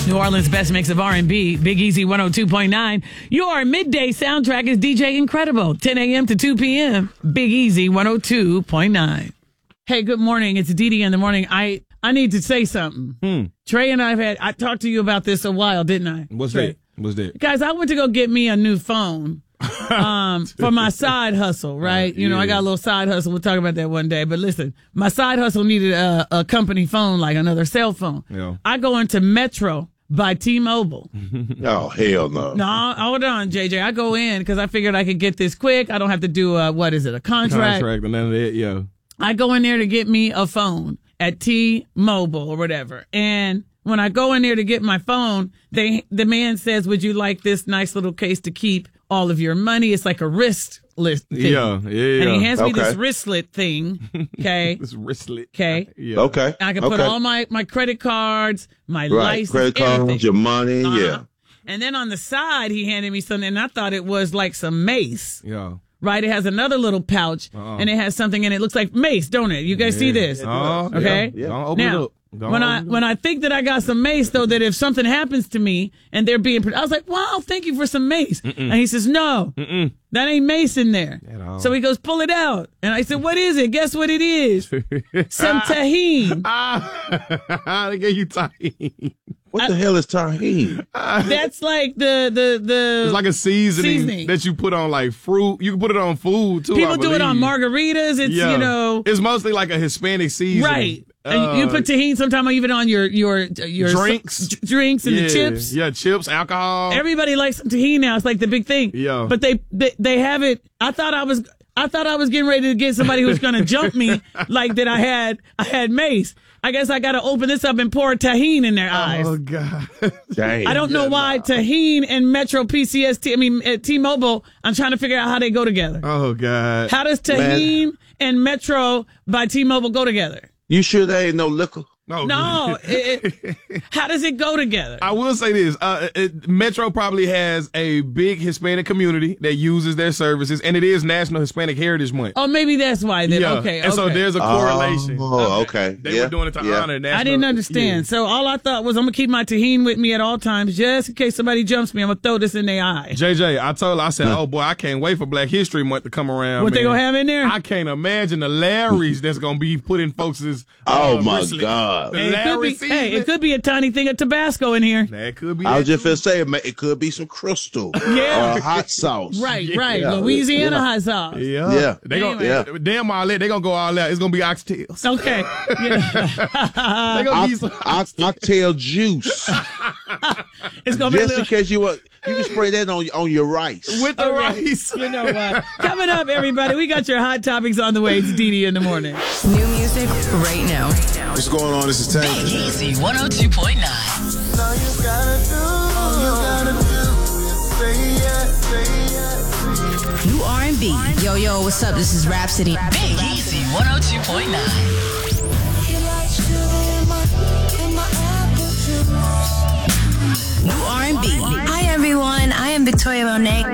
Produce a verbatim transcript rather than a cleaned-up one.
New Orleans' best mix of R and B, Big Easy one oh two point nine. Your midday soundtrack is D J Incredible, ten a.m. to two p.m. Big Easy one oh two point nine. Hey, good morning. It's Dee Dee in the morning. I, I need to say something. Hmm. Trey and I have had, I talked to you about this a while, didn't I? What's Trey? that? What's that? Guys, I went to go get me a new phone um, for my side hustle, right? Uh, you know, yeah. I got a little side hustle. We'll talk about that one day. But listen, my side hustle needed a, a company phone, like another cell phone. Yeah. I go into Metro by T-Mobile. Oh, hell no. No, hold on, J J. I go in because I figured I could get this quick. I don't have to do, a, what is it, a contract? Contract and none of that, yeah. I go in there to get me a phone at T-Mobile or whatever. And when I go in there to get my phone, they the man says, would you like this nice little case to keep all of your money? It's like a wristlet thing. Yeah, yeah, yeah. And he hands me this Okay. wristlet thing, okay? This wristlet. Okay. Yeah. Okay. And I can okay. put all my, my credit cards, my right. license, Credit everything. cards, your money, Uh-huh. yeah. And then on the side, he handed me something, and I thought it was like some mace. Yeah. Right, it has another little pouch, Uh-uh. and it has something in it. It looks like mace, don't it? You guys see this? Oh, Okay. Yeah. Don't open Now, it up. Don't when open I it up. when I think that I got some mace, though, that if something happens to me and they're being, I was like, "Wow, thank you for some mace." Mm-mm. And he says, "No, Mm-mm. that ain't mace in there." At all. So he goes, "Pull it out," and I said, "What is it?" Guess what it is? Some tahine. Ah, they gave you tahine. What the hell is tahine? That's like the the the. It's like a seasoning, Seasoning. that you put on like fruit. You can put it on food too. People I do it on believe. margaritas. It's Yeah. you know. It's mostly like a Hispanic seasoning. Right. And you Uh, put tahine sometime even on your your your Drinks. d- drinks and yeah, the chips. Yeah, chips, alcohol. Everybody likes some tahini now. It's like the big thing. Yeah. But they they, they have it. I thought I was I thought I was getting ready to get somebody who was going to jump me like that. I had I had mace. I guess I got to open this up and pour tahine in their eyes. Oh God. Dang. I don't know Yeah, why nah. tahine and Metro P C S T. I mean uh, T-Mobile. I'm trying to figure out how they go together. Oh God. How does tahine and Metro by T-Mobile go together? You sure there ain't no liquor? Oh, No. it, it, how does it go together? I will say this: uh, it, Metro probably has a big Hispanic community that uses their services, and it is National Hispanic Heritage Month. Oh, maybe that's why. Then yeah, okay, and so okay. there's a correlation. Oh, okay. They Yeah, were doing it to yeah. honor National. I didn't understand. Yeah. So all I thought was I'm gonna keep my tahine with me at all times, just in case somebody jumps me. I'm gonna throw this in their eye. J J, I told her, I said, "Oh boy, I can't wait for Black History Month to come around." What they man. gonna have in there? I can't imagine the Larrys that's gonna be put in folks' uh, Oh, my wristlet. God. The Hey, it could Larry be, hey, seasoning. it could be a tiny thing of Tabasco in here. That could be. I was that just too. finna say, man, it could be some crystal Yeah. or hot sauce. Right, right. Yeah. Louisiana Yeah. hot sauce. Yeah, Yeah. They gonna Anyway. yeah. damn all that. They gonna go all out. It's gonna be oxtails. Okay. Yeah. They gonna be Ox- some. ox- Oxtail juice. It's gonna be a Just little. in case you want, you can spray that on on your rice. With the All right. rice. You know what? Coming up, everybody, we got your hot topics on the way. It's Dee Dee in the morning. New music right now. What's going on? This is Tank. Easy one oh two point nine. All you gotta do, all you gotta do is say yes, say yes. New R and B. Yo, yo, what's up? This is Rhapsody. Big Easy one oh two point nine. You like sugar in my, in my apple juice. New R and B. Hi everyone, I am Victoria Monet.